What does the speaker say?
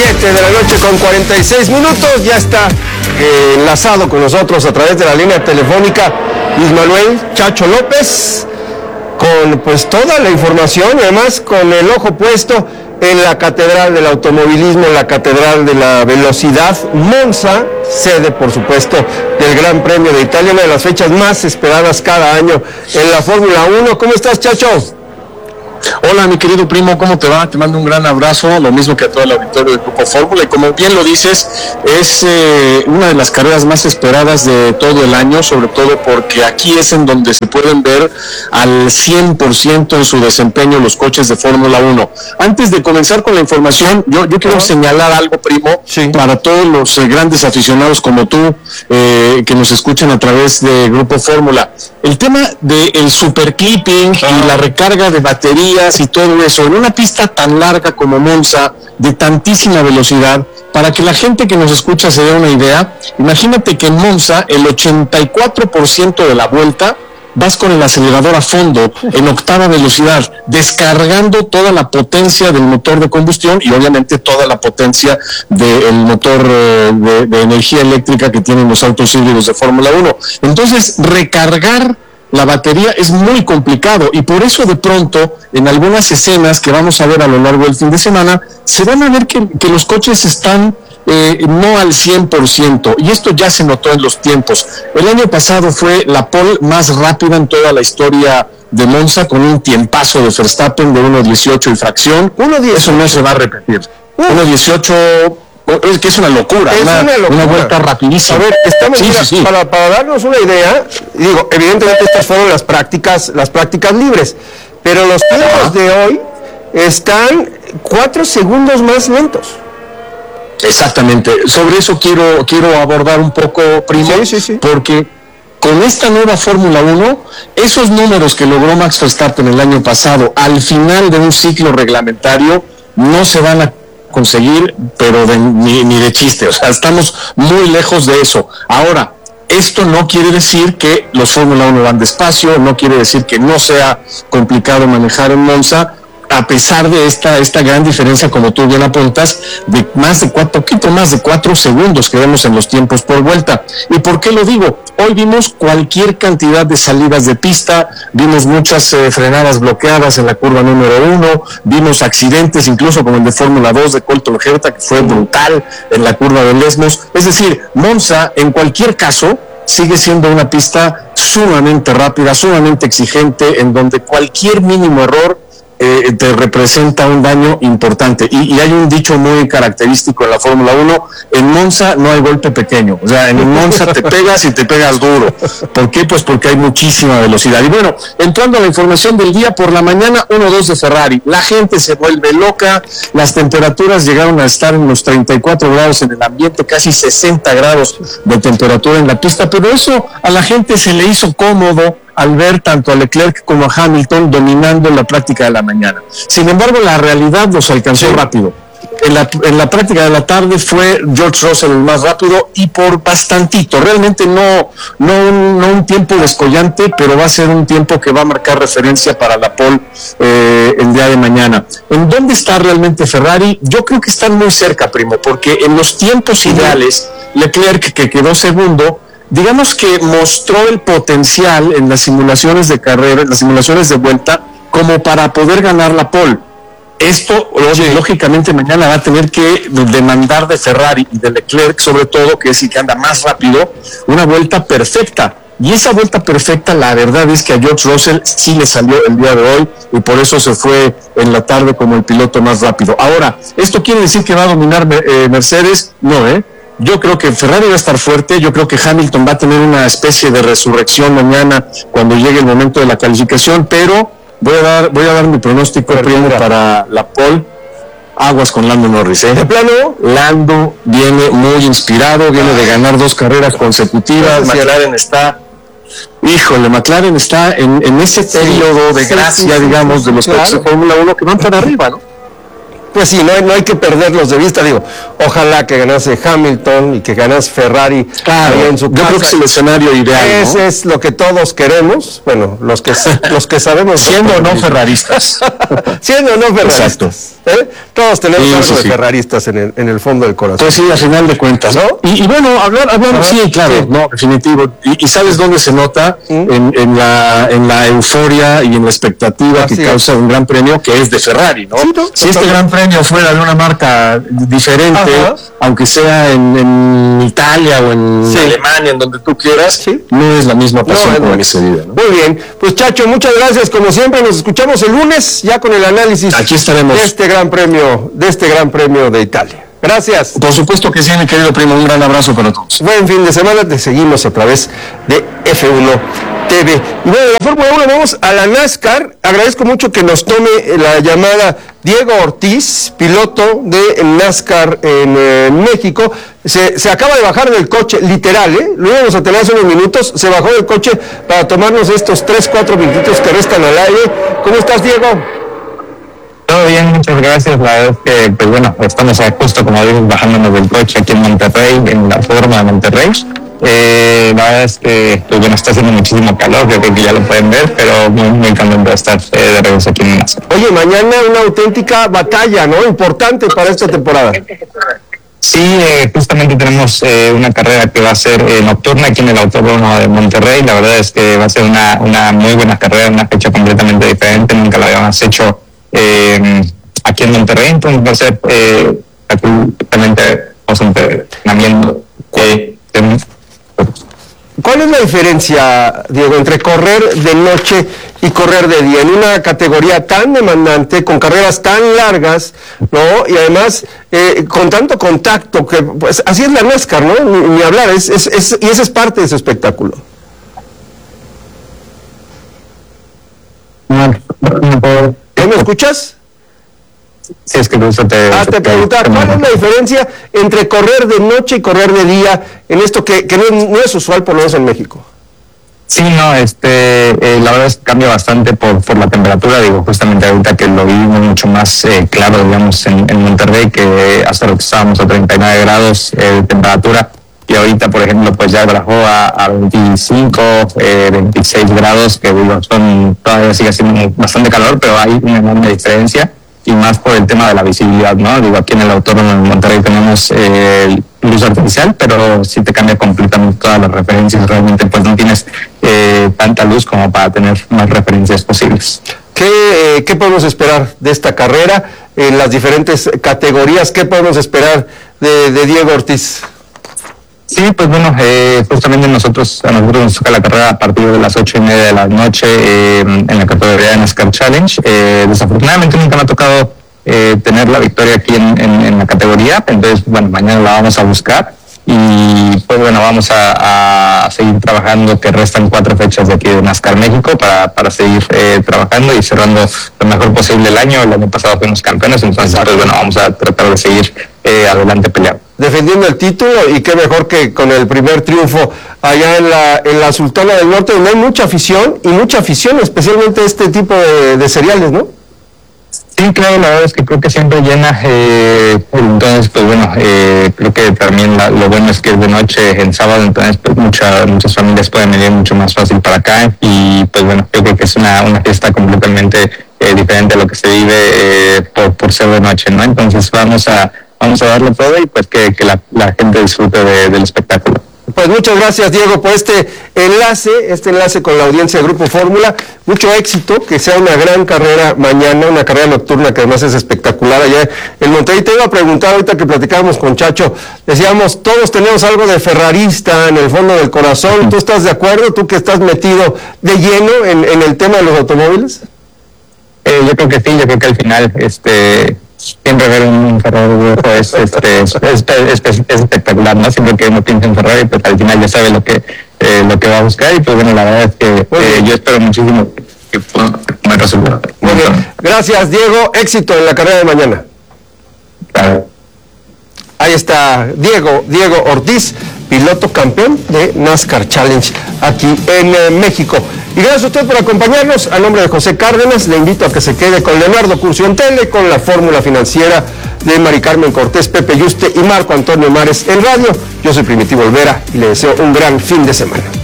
7 de la noche con 46 minutos, ya está enlazado con nosotros a través de la línea telefónica Ismael Chacho López, con pues toda la información y además con el ojo puesto en la Catedral del Automovilismo, la Catedral de la Velocidad, Monza, sede por supuesto del Gran Premio de Italia, una de las fechas más esperadas cada año en la Fórmula 1. ¿Cómo estás, Chacho? Hola, mi querido primo, ¿cómo te va? Te mando un gran abrazo, lo mismo que a todo el auditorio del Grupo Fórmula, y como bien lo dices, es una de las carreras más esperadas de todo el año, sobre todo porque aquí es en donde se pueden ver al 100% en su desempeño los coches de Fórmula 1. Antes de comenzar con la información, yo quiero señalar algo, primo, para todos los grandes aficionados como tú, que nos escuchan a través de Grupo Fórmula. El tema del superclipping y la recarga de baterías y todo eso en una pista tan larga como Monza, de tantísima velocidad, para que la gente que nos escucha se dé una idea, imagínate que en Monza el 84% de la vuelta vas con el acelerador a fondo, en octava velocidad, descargando toda la potencia del motor de combustión y obviamente toda la potencia del motor de energía eléctrica que tienen los autos híbridos de Fórmula 1. Entonces, recargar la batería es muy complicado y por eso de pronto en algunas escenas que vamos a ver a lo largo del fin de semana se van a ver que los coches están no al 100%, y esto ya se notó en los tiempos. El año pasado fue la pole más rápida en toda la historia de Monza, con un tiempazo de Verstappen de 1.18 y fracción. 1.18. Eso no se va a repetir. 1.18 es que es una locura, una vuelta rapidísima. A ver, estamos Para darnos una idea, digo, evidentemente estas fueron las prácticas libres, pero los tiempos de hoy están 4 segundos más lentos. Exactamente, sobre eso quiero abordar un poco, primo, porque con esta nueva Fórmula 1, esos números que logró Max Verstappen el año pasado al final de un ciclo reglamentario no se van a conseguir, pero ni de chiste, o sea, estamos muy lejos de eso. Ahora, esto no quiere decir que los Fórmula 1 van despacio, no quiere decir que no sea complicado manejar en Monza, a pesar de esta gran diferencia, como tú bien apuntas, de poquito más de 4 segundos que vemos en los tiempos por vuelta. ¿Y por qué lo digo? Hoy vimos cualquier cantidad de salidas de pista, vimos muchas frenadas bloqueadas en la curva número 1, vimos accidentes, incluso como el de Fórmula 2 de Colton Herta, que fue brutal en la curva de Lesmos. Es decir, Monza, en cualquier caso, sigue siendo una pista sumamente rápida, sumamente exigente, en donde cualquier mínimo error te representa un daño importante. Y hay un dicho muy característico en la Fórmula 1, en Monza no hay golpe pequeño, o sea, en Monza te pegas y te pegas duro. ¿Por qué? Pues porque hay muchísima velocidad. Y bueno, entrando a la información del día, por la mañana 1-2 de Ferrari, la gente se vuelve loca, las temperaturas llegaron a estar en los 34 grados en el ambiente, casi 60 grados de temperatura en la pista, pero eso a la gente se le hizo cómodo al ver tanto a Leclerc como a Hamilton dominando la práctica de la mañana. Sin embargo, la realidad los alcanzó rápido. En la práctica de la tarde fue George Russell el más rápido y por bastantito. Realmente no un tiempo descollante, pero va a ser un tiempo que va a marcar referencia para la pole el día de mañana. ¿En dónde está realmente Ferrari? Yo creo que están muy cerca, primo, porque en los tiempos ideales, Leclerc, que quedó segundo, digamos que mostró el potencial en las simulaciones de carrera, en las simulaciones de vuelta, como para poder ganar la pole. Esto, lógicamente, mañana va a tener que demandar de Ferrari y de Leclerc, sobre todo, que es el que anda más rápido, una vuelta perfecta. Y esa vuelta perfecta, la verdad es que a George Russell sí le salió el día de hoy, y por eso se fue en la tarde como el piloto más rápido. Ahora, ¿esto quiere decir que va a dominar Mercedes? No, Yo creo que Ferrari va a estar fuerte, yo creo que Hamilton va a tener una especie de resurrección mañana cuando llegue el momento de la calificación, pero voy a dar mi pronóstico primo para la pole. Aguas con Lando Norris, ¿De plano? Lando viene muy inspirado, viene de ganar 2 carreras consecutivas. McLaren está en ese periodo de gracia, digamos, de los coches de Fórmula 1 que van para arriba, ¿no? pues sí, no hay que perderlos de vista. Digo, ojalá que ganase Hamilton y que ganase Ferrari en su casa. Yo creo que es el escenario ideal, Ese, ¿no?, es lo que todos queremos. Bueno, los que sabemos. Siendo o no ferraristas. Siendo o no ferraristas. Todos tenemos algo de ferraristas en el fondo del corazón. Pues sí, a final de cuentas, ¿no? Y bueno, hablar, sí, claro, sí. No, definitivo. Y ¿sabes dónde se nota? En la euforia y en la expectativa que causa un gran premio que es de Ferrari, ¿no? Sí, si este gran premio fuera de una marca diferente, aunque sea en Italia o en Alemania, en donde tú quieras, no es la misma pasión como en ese día, ¿no? Muy bien, pues Chacho, muchas gracias, como siempre, nos escuchamos el lunes ya con el análisis. Aquí estaremos. De este gran premio de Italia. Gracias. Por supuesto que sí, mi querido primo, un gran abrazo para todos. Buen fin de semana, te seguimos a través de F1 TV. Y bueno, de la Fórmula 1 vamos a la NASCAR. Agradezco mucho que nos tome la llamada Diego Ortiz, piloto de NASCAR en México. Se acaba de bajar del coche, literal, lo íbamos a tener hace unos minutos, se bajó del coche para tomarnos estos 3-4 minutitos que restan al aire. ¿Cómo estás, Diego? Todo bien, muchas gracias. La verdad es que, pues bueno, estamos justo, como digo, bajándonos del coche aquí en Monterrey, en la forma de Monterrey. La verdad es que, pues bueno, está haciendo muchísimo calor, yo creo que ya lo pueden ver, pero muy contento de estar de regreso aquí en NASCAR. Oye, mañana una auténtica batalla, ¿no? Importante para esta temporada. Sí, justamente tenemos una carrera que va a ser nocturna aquí en el Autódromo de Monterrey. La verdad es que va a ser una muy buena carrera, una fecha completamente diferente, nunca la habíamos hecho aquí en Monterrey, entonces va a ser absolutamente entrenamiento. ¿Cuál es la diferencia, Diego, entre correr de noche y correr de día en una categoría tan demandante, con carreras tan largas, ¿no? Y además con tanto contacto, que pues así es la NASCAR, ¿no? Ni hablar, y esa es parte de su espectáculo. ¿Me escuchas? Sí, es que te preguntaba, ¿cuál es la diferencia entre correr de noche y correr de día en esto que no es usual, por lo menos en México? Sí, no, la verdad es que cambia bastante por la temperatura. Digo, justamente ahorita que lo vivimos mucho más claro, digamos, en Monterrey, que hasta lo que estábamos a 39 grados de temperatura, y ahorita, por ejemplo, pues ya bajó a 25, 26 grados, que digo, todavía sigue siendo bastante calor, pero hay una enorme diferencia, y más por el tema de la visibilidad, ¿no? Digo, aquí en el Autódromo de Monterrey tenemos luz artificial, pero sí te cambia completamente todas las referencias. Realmente pues no tienes tanta luz como para tener más referencias posibles. ¿Qué podemos esperar de esta carrera en las diferentes categorías? ¿Qué podemos esperar de Diego Ortiz? Sí, pues bueno, justamente a nosotros nos toca la carrera a partir de las 8:30 de la noche en la categoría de NASCAR Challenge. Desafortunadamente nunca me ha tocado tener la victoria aquí en la categoría, entonces bueno, mañana la vamos a buscar y pues bueno, vamos a seguir trabajando, que restan 4 fechas de aquí de NASCAR México para seguir trabajando y cerrando lo mejor posible el año. El año pasado fuimos campeones, entonces pues bueno, vamos a tratar de seguir adelante peleando. Defendiendo el título, y qué mejor que con el primer triunfo allá en la Sultana del Norte, donde hay mucha afición, especialmente este tipo de seriales, ¿no? Sí, claro, la verdad es que creo que siempre llena, entonces pues bueno, creo que también lo bueno es que es de noche en sábado, entonces pues muchas familias pueden venir mucho más fácil para acá, y pues bueno, yo creo que es una fiesta completamente diferente a lo que se vive por ser de noche, ¿no? Entonces vamos a darlo todo y pues que la gente disfrute del espectáculo. Pues muchas gracias, Diego, por este enlace con la audiencia de Grupo Fórmula. Mucho éxito, que sea una gran carrera mañana, una carrera nocturna que además es espectacular allá en Monterrey. Te iba a preguntar ahorita que platicábamos con Chacho, decíamos, todos tenemos algo de ferrarista en el fondo del corazón. ¿Tú estás de acuerdo? ¿Tú que estás metido de lleno en el tema de los automóviles? Yo creo que sí, yo creo que al final siempre ver un Ferrari es espectacular, ¿no? Siempre que uno piensa en Ferrari, pues al final ya sabe lo que va a buscar, y pues bueno, la verdad es que yo espero muchísimo que pueda buen resultado. Muy bien, gracias, Diego, éxito en la carrera de mañana. Claro. Ahí está Diego Ortiz, piloto campeón de NASCAR Challenge aquí en México. Y gracias a usted por acompañarnos. A nombre de José Cárdenas, le invito a que se quede con Leonardo Curcio en Tele, con la fórmula financiera de Mari Carmen Cortés, Pepe Yuste y Marco Antonio Mares en radio. Yo soy Primitivo Olvera y le deseo un gran fin de semana.